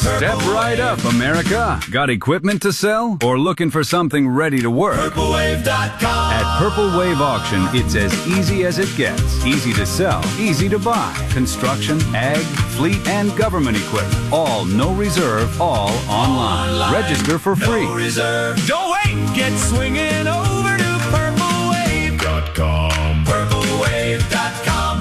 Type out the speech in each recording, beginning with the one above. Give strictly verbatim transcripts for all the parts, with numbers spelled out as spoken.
Step right up, America. Got equipment to sell or looking for something ready to work? Purple Wave dot com. At Purple Wave Auction, it's as easy as it gets. Easy to sell, easy to buy. Construction, ag, fleet, and government equipment. All no reserve, all online. online. Register for free. No reserve. Don't wait. Get swinging over to purple wave dot com. purple wave dot com.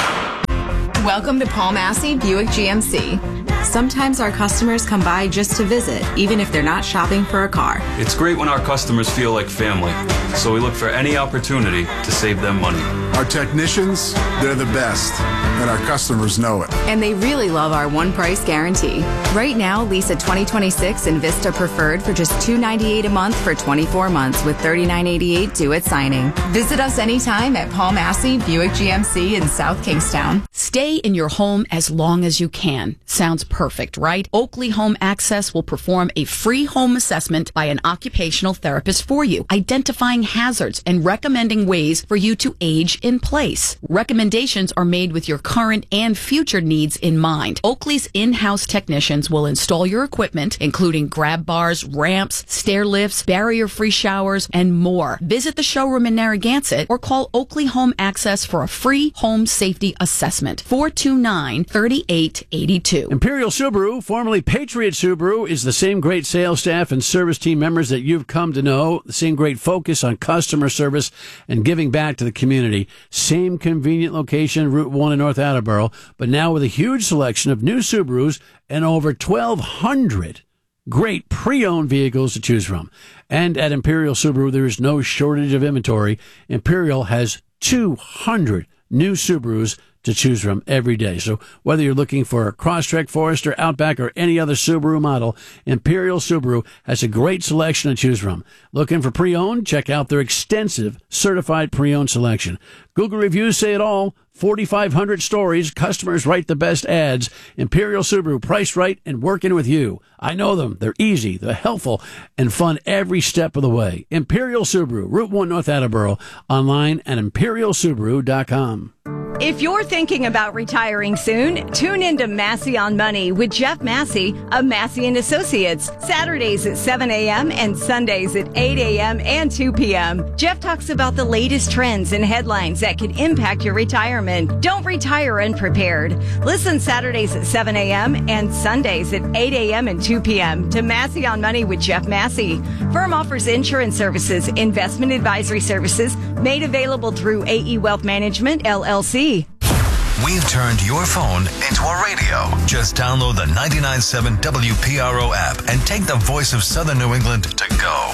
Welcome to Paul Massey Buick G M C. Sometimes our customers come by just to visit, even if they're not shopping for a car. It's great when our customers feel like family, so we look for any opportunity to save them money. Our technicians, they're the best, and our customers know it. And they really love our one price guarantee. Right now, lease a twenty twenty-six Invista Preferred for just two hundred ninety-eight dollars a month for twenty-four months with thirty-nine eighty-eight due at signing. Visit us anytime at Paul Massey Buick G M C in South Kingstown. Stay in your home as long as you can. Sounds perfect, right? Oakley Home Access will perform a free home assessment by an occupational therapist for you, identifying hazards and recommending ways for you to age in place. Recommendations are made with your current and future needs in mind. Oakley's in-house technicians will install your equipment, including grab bars, ramps, stair lifts, barrier-free showers, and more. Visit the showroom in Narragansett or call Oakley Home Access for a free home safety assessment. four two nine, three eight eight two. Imperial Subaru, formerly Patriot Subaru, is the same great sales staff and service team members that you've come to know. The same great focus on customer service and giving back to the community. Same convenient location, Route one in North Attleboro, but now with a huge selection of new Subarus and over twelve hundred great pre-owned vehicles to choose from. And at Imperial Subaru, there is no shortage of inventory. Imperial has two hundred new Subarus to choose from every day. So whether you're looking for a Crosstrek, Forester, Outback, or any other Subaru model, Imperial Subaru has a great selection to choose from. Looking for pre-owned? Check out their extensive certified pre-owned selection. Google reviews say it all. forty-five hundred stories. Customers write the best ads. Imperial Subaru, priced right and working with you. I know them. They're easy, they're helpful, and fun every step of the way. Imperial Subaru, Route one North Attleboro. Online at imperial subaru dot com. If you're thinking about retiring soon, tune into Massey on Money with Jeff Massey of Massey and Associates. Saturdays at seven a.m. and Sundays at eight a.m. and two p.m. Jeff talks about the latest trends and headlines that could impact your retirement. Don't retire unprepared. Listen Saturdays at seven a.m. and Sundays at eight a.m. and two p.m. to Massey on Money with Jeff Massey. Firm offers insurance services, investment advisory services made available through A E Wealth Management, L L C. We've turned your phone into a radio. Just download the ninety-nine point seven W P R O app and take the voice of Southern New England to go.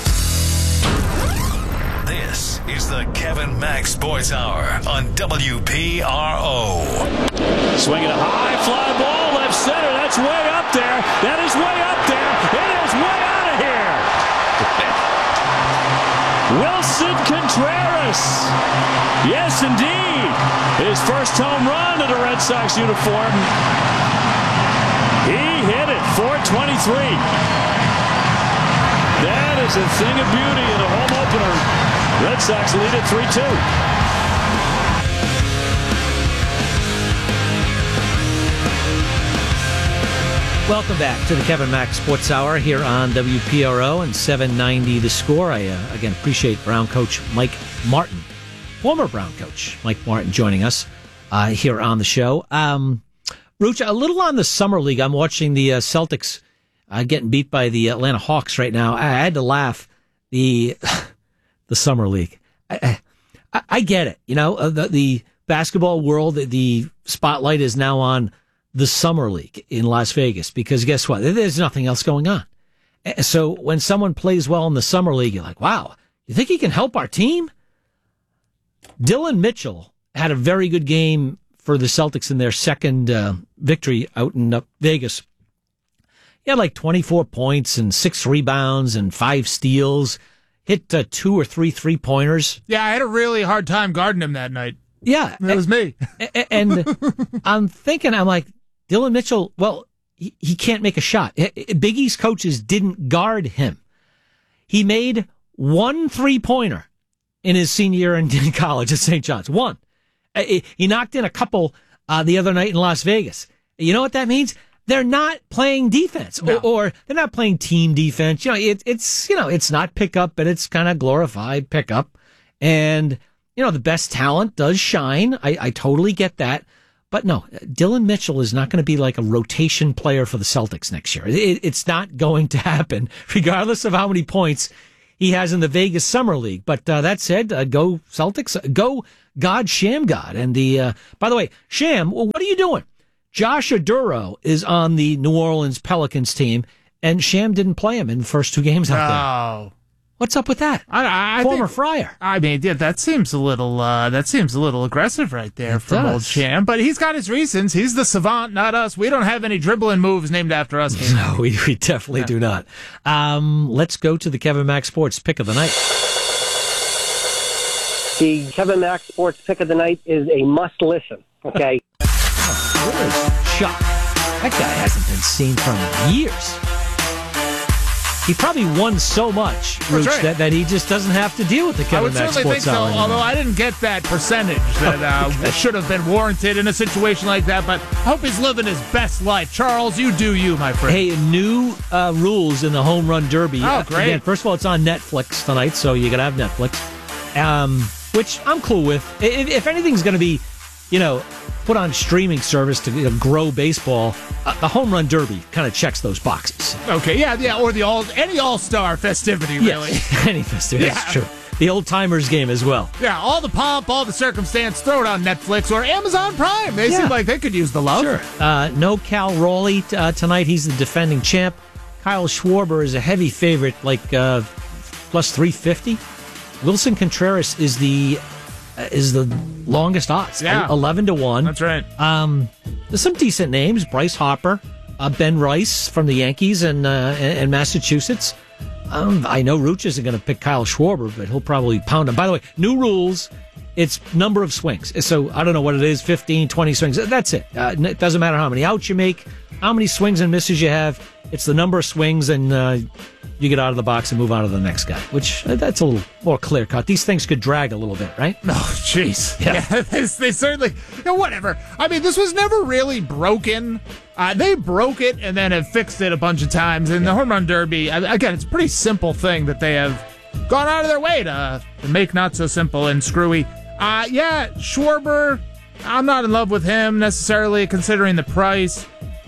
This is the Kevin Mack Sports Hour on W P R O. Swinging a high fly ball left center. That's way up there. That is way up there. It is way out of here. Wilson Contreras. Yes, indeed. His first home run in a Red Sox uniform. He hit it, four twenty-three. That is a thing of beauty in a home opener. Red Sox lead it three two. Welcome back to the Kevin Mack Sports Hour here on W P R O and seven ninety The Score. I, uh, again, appreciate Brown coach Mike Martin, former Brown coach Mike Martin, joining us uh, here on the show. Um, Rucha, a little on the Summer League. I'm watching the uh, Celtics uh, getting beat by the Atlanta Hawks right now. I had to laugh. The the Summer League. I, I, I get it. You know, uh, the, the basketball world, the, the spotlight is now on the Summer League in Las Vegas, because guess what? There's nothing else going on. So when someone plays well in the Summer League, you're like, wow, you think he can help our team? Dylan Mitchell had a very good game for the Celtics in their second uh, victory out in uh, Vegas. He had like twenty-four points and six rebounds and five steals, hit uh, two or three three-pointers. Yeah, I had a really hard time guarding him that night. Yeah. That was me. And I'm thinking, I'm like, Dylan Mitchell, well, he, he can't make a shot. Big East coaches didn't guard him. He made one three-pointer in his senior year in college at Saint John's. One. He knocked in a couple uh, the other night in Las Vegas. You know what that means? they're not playing defense, No. or, or they're not playing team defense. You know, it, it's you know, it's not pickup, but it's kind of glorified pickup. And you know, the best talent does shine. I, I totally get that. But no, Dylan Mitchell is not going to be like a rotation player for the Celtics next year. It, it's not going to happen, regardless of how many points he has in the Vegas Summer League. But uh, that said, uh, go Celtics, go God Sham God. And the uh, by the way, Sham, well, what are you doing? Josh Aduro is on the New Orleans Pelicans team, and Sham didn't play him in the first two games out there. Oh. What's up with that? I, I Former think, Friar. I mean, yeah, that seems a little uh, that seems a little aggressive right there It from does. old Sham. But he's got his reasons. He's the savant, not us. We don't have any dribbling moves named after us. No, we, we definitely yeah. do not. Um, let's go to the Kevin Mack Sports Pick of the Night. The Kevin Mack Sports Pick of the Night is a must listen. Okay. Oh, shock. That guy hasn't been seen from years. He probably won so much, Rooch, right. that, that he just doesn't have to deal with the Kevin I would Mack certainly Sports think so, Hour anymore. although I didn't get that percentage that uh, Okay. should have been warranted in a situation like that. But I hope he's living his best life. Charles, you do you, my friend. Hey, new uh, rules in the Home Run Derby. Oh, great. Again, first of all, it's on Netflix tonight, so you got to have Netflix, um, which I'm cool with. If, if anything's going to be, you know, put on streaming service to you know, grow baseball, uh, the Home Run Derby kind of checks those boxes. Okay, yeah, yeah, or the all any All Star festivity, really. Yes, any festivity. Yeah. That's true. The old timers game as well. Yeah, all the pomp, all the circumstance, throw it on Netflix or Amazon Prime. They Yeah. seem like they could use the love. Sure. Uh, no Cal Raleigh uh, tonight. He's the defending champ. Kyle Schwarber is a heavy favorite, like uh, plus three fifty. Wilson Contreras is the uh, is the longest odds. Yeah. eleven to one. That's right. Um, there's some decent names. Bryce Harper, uh, Ben Rice from the Yankees and, uh, and, and Massachusetts. Um, I know Rooch isn't going to pick Kyle Schwarber, but he'll probably pound him. By the way, new rules. It's number of swings. So I don't know what it is, fifteen, twenty swings. That's it. Uh, it doesn't matter how many outs you make, how many swings and misses you have. It's the number of swings, and uh, you get out of the box and move on to the next guy, which uh, that's a little more clear cut. These things could drag a little bit, right? Oh, jeez. Yeah. Yeah, they, they certainly, you know, whatever. I mean, this was never really broken. Uh, they broke it and then have fixed it a bunch of times. And the Home Run Derby, I- again, it's a pretty simple thing that they have gone out of their way to, to make not so simple and screwy. Uh, yeah, Schwarber, I'm not in love with him necessarily, considering the price.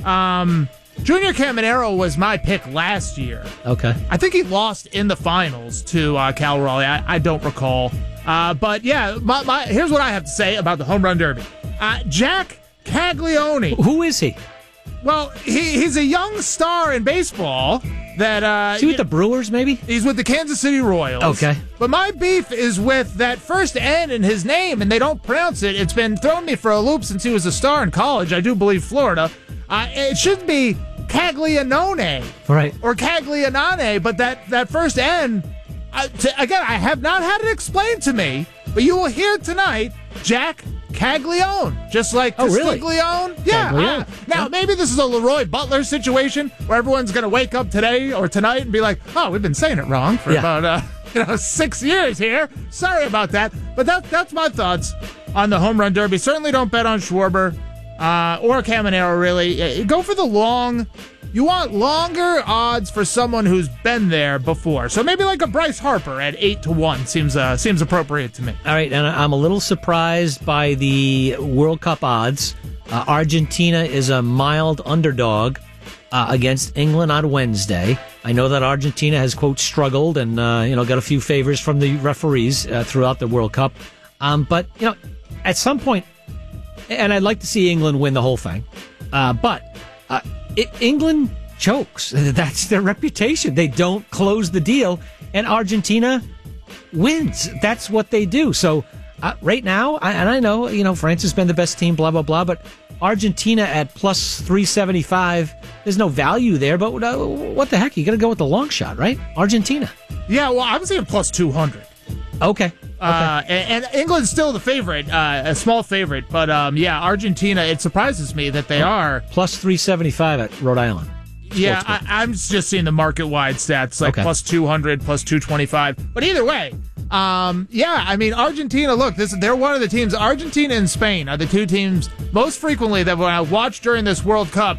Um, Junior Caminero was my pick last year. Okay. I think he lost in the finals to uh, Cal Raleigh. I, I don't recall. Uh, but yeah, my, my, here's what I have to say about the Home Run Derby. Uh, Jack Caglione. Who is he? Well, he, he's a young star in baseball that... Uh, Is he with the Brewers, maybe? He's with the Kansas City Royals. Okay. But my beef is with that first N in his name, and they don't pronounce it. It's been throwing me for a loop since he was a star in college. I do believe Florida. Uh, it should be Caglianone. Right. Or Caglianone, but that, that first N, uh, to, again, I have not had it explained to me, but you will hear tonight, Jack Caglione, just like Oh, really? Castiglione. Yeah. Caglione. Uh, now, maybe this is a Leroy Butler situation where everyone's going to wake up today or tonight and be like, oh, we've been saying it wrong for Yeah. about uh, you know six years here. Sorry about that. But that, that's my thoughts on the Home Run Derby. Certainly don't bet on Schwarber uh, or Caminero, really. Uh, Go for the long... You want longer odds for someone who's been there before. So maybe like a Bryce Harper at eight to one seems uh, seems appropriate to me. All right, and I'm a little surprised by the World Cup odds. Uh, Argentina is a mild underdog uh, against England on Wednesday. I know that Argentina has, quote, struggled and, uh, you know, got a few favors from the referees uh, throughout the World Cup. Um, but, you know, at some point, and I'd like to see England win the whole thing, uh, but uh, it, England chokes. That's their reputation. They don't close the deal, and Argentina wins. That's what they do. So uh, right now, I, and I know, you know, France has been the best team, blah, blah, blah, but Argentina at plus three seventy-five, there's no value there, but uh, what the heck? You got to go with the long shot, right? Argentina. Yeah, well, I'm saying plus two hundred. Okay. Uh, and, and England's still the favorite, uh, a small favorite, but um, yeah, Argentina, it surprises me that they Oh, are. Plus three seventy-five at Rhode Island. Yeah, I, I'm just seeing the market-wide stats, like Okay. plus two hundred, plus two twenty-five. But either way, um, yeah, I mean, Argentina, look, this they're one of the teams. Argentina and Spain are the two teams most frequently that when I watch during this World Cup,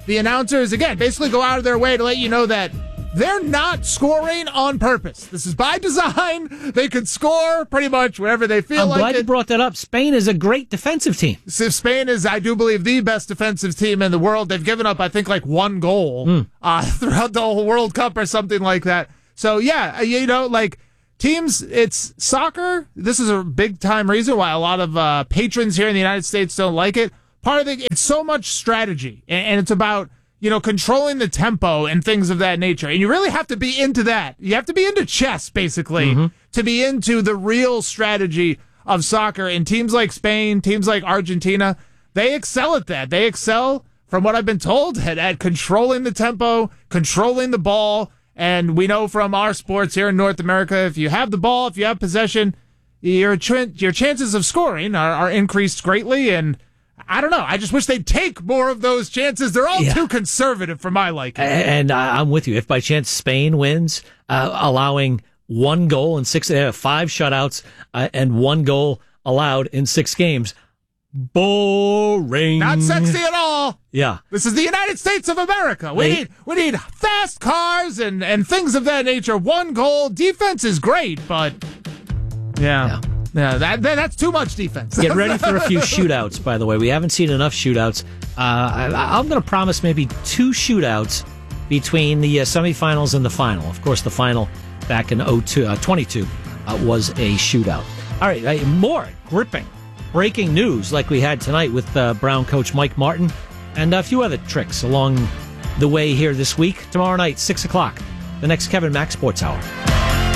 the announcers, again, basically go out of their way to let you know that they're not scoring on purpose. This is by design. They could score pretty much whenever they feel I'm like glad it. you brought that up. Spain is a great defensive team. So Spain is, I do believe, the best defensive team in the world. They've given up, I think, like one goal Mm. uh, throughout the whole World Cup or something like that. So, yeah, you know, like teams, it's soccer. This is a big-time reason why a lot of uh, patrons here in the United States don't like it. Part of it, it's so much strategy, and, and it's about, you know, controlling the tempo and things of that nature. And you really have to be into that. You have to be into chess, basically, Mm-hmm. to be into the real strategy of soccer. And teams like Spain, teams like Argentina, they excel at that. They excel, from what I've been told, at, at controlling the tempo, controlling the ball. And we know from our sports here in North America, if you have the ball, if you have possession, your, tr- your chances of scoring are, are increased greatly. And I don't know. I just wish they'd take more of those chances. They're all Yeah. too conservative for my liking. And I- I'm with you. If by chance Spain wins, uh, allowing one goal in six, they have five shutouts uh, and one goal allowed in six games. Boring. Not sexy at all. Yeah. This is the United States of America. We They- need we need fast cars and, and things of that nature. One goal. Defense is great, but yeah. Yeah, that, that that's too much defense. Get ready for a few shootouts, by the way. We haven't seen enough shootouts. Uh, I, I'm going to promise maybe two shootouts between the uh, semifinals and the final. Of course, the final back in oh two, uh, twenty-two uh, was a shootout. All right, uh, more gripping, breaking news like we had tonight with uh, Brown coach Mike Martin and a few other tricks along the way here this week. Tomorrow night, six o'clock, the next Kevin Mack Sports Hour.